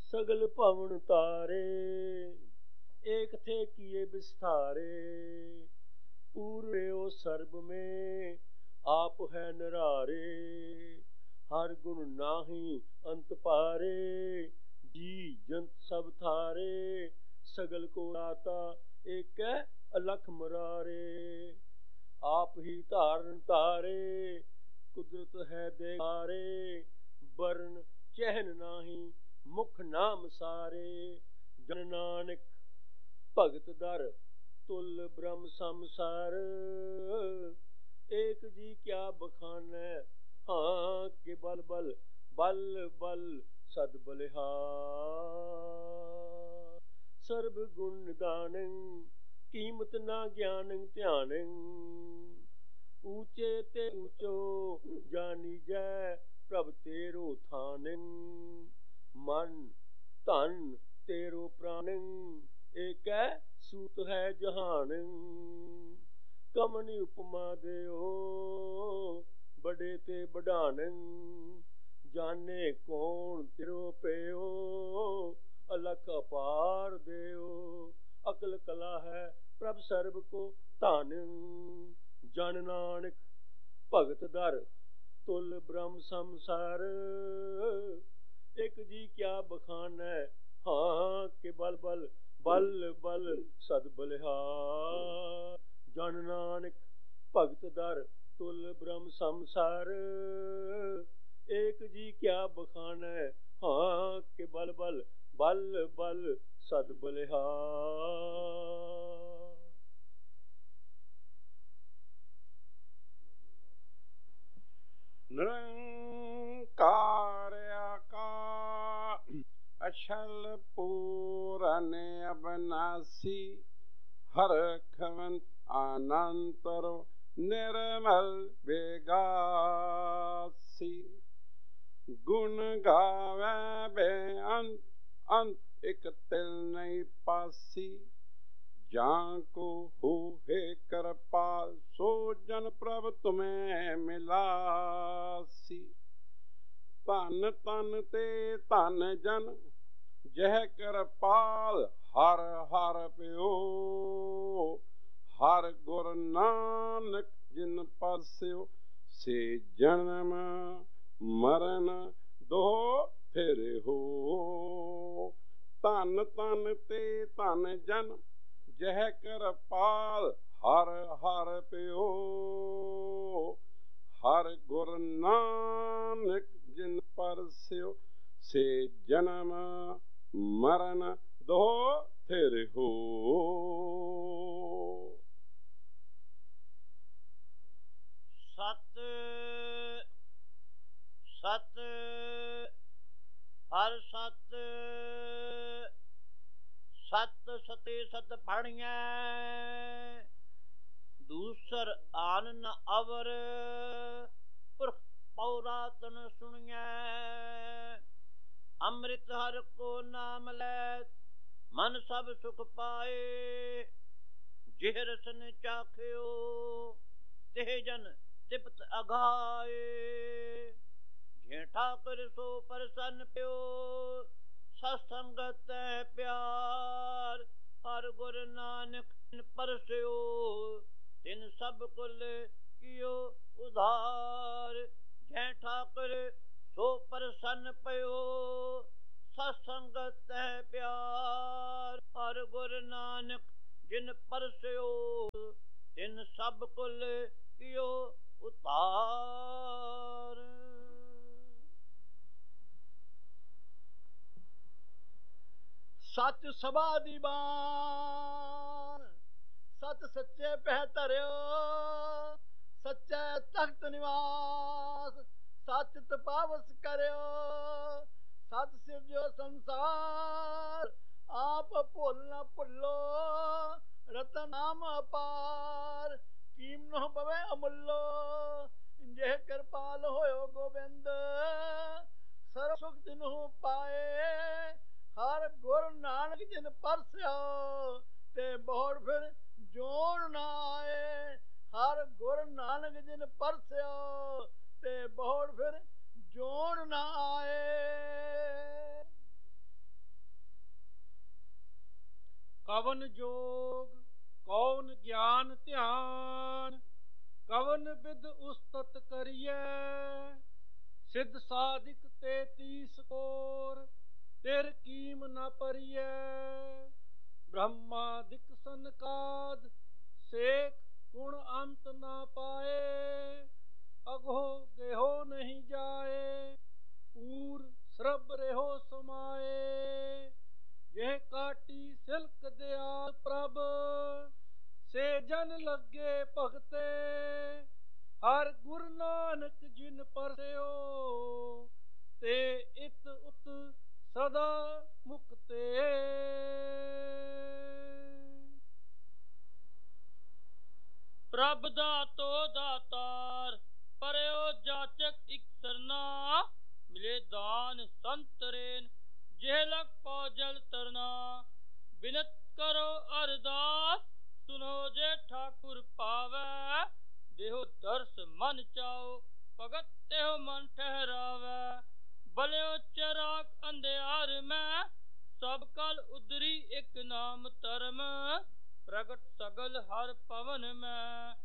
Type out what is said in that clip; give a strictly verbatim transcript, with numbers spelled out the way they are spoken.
सगल भवन तारे एक थे किए विस्तारे। पूरे ओ सर्ब में आप है निरारे। हर गुण नाही अंत पारे। जी जंत सब थारे सगल को दाता एक अलख मुरारे। आप ही धारण तारे कुदरत है देखारे। वर्ण चहन नाही मुख नाम सारे। जन नानक भगत दर तुल ब्रह्म संसार। एक जी क्या बखानै हाँ के बल बल बल बल सद बलिहार। सर्ब गुण निदानं कीमत ना ज्ञानं ध्यानं। ऊंचे ते ऊंचो जानी जय प्रभ तेरो थानं। मन धन तेरो प्राणं एक सूत है जहानं। कमनी उपमा देओ बड़े ते बढ़ानं। जाने कौन तेरो पेओ अलख अपार देओ। अकल कला है प्रभ सर्ब को धानं। जन नानक भगत दर तुल ब्रह्म संसार। एक जी क्या बखानै हाँ के बल बल बल बल सद बलिहार। जन नानक भगत दर तुल ब्रह्म संसार। एक जी क्या बखानै हाँ के बल बल बल बल सद बलिहार। निरंकार आकार अचल पूरन अविनाशी। हरखवंत अनंतर निर्मल बेगासी। गुण गावे बेअंत अंत एक तिल नहीं पासी। जाको हो हे कृपाल सो जन प्रभ तुम्हें मिलासी। तन तन ते तन जन जह कृपाल हर हर प्यो। हर गुर नानक जिन परस्यो से जन्म मरण दो फिर हो। तन तन ते तन जन जह कृपाल हर हर प्यो। हर गुर नानक जिन परस्यो से जन्म मरण दो फिर हो। सत सत हर सत सत सते सत फणिया। दूसर आन न अवर पुरख पौरातन सुनिया। अमृत हर को नाम लै मन सब सुख पाए। जिह रसन चाख्यो तिह जन तिपत अघाए। जिह ठाकुर सो प्रसन्न प्यो सत्संगत प्यार। हर गुर नानक परस्यो तिन सब कुल कियो उधार। जय ठाकुर सो प्रसन्न पयो सत्संगत प्यार। हर गुर नानक जिन परस्यो तिन सब कुल कियो उतार। सच सभा दीवान सच सच्चे पह धरियो। सच्चे तख्त निवास सच तपावस करियो। सच सिरजो संसार आप भुल न भुलो। रतन नाम अपार कीम न पवे अमुलो। जे कृपाल होयो गोबिंद सर्व सुख तिन्हु पाए। हर गुर नानक जिन परस्यो ते बहुड़ फिर जोड़ न आए। हर गुर नानक जिन परस्यो ते बहुड़ फिर जोड़ न आए। कवन जोग कौन ज्ञान ध्यान, कवन विद उस्तत करिए। सिद्ध साधिक तेतीस कोर, तिर कीम न परिए। ब्रह्मादिक सनकाद, सेक गुण अंत न पाए। अगो गेहो नहीं जाए, पूर श्रब रेहो समाए। यह काटी सिल्क दयाल प्रभ, से जन लगे भगते। हर गुरु नानक जिन परस्यो, ते इत उत सदा मुक्ते। प्रभ दातो दातार, परयो जाचक इक सरना। मिले दान संतरेन, जेह लग पाओ जल तरना। बिनत करो अरदास, सुनो जे ठाकुर पावै। देहो दर्श मन चाओ, भगत तेहो मन ठहरावै। बलियो चराग अंधियार में, सब कल उदरी एक नाम धर्म। प्रगट सगल हर पवन में,